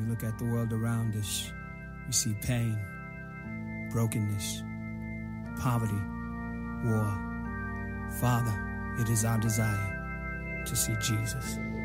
we look at the world around us, we see pain, brokenness, poverty, war. Father, it is our desire to see Jesus.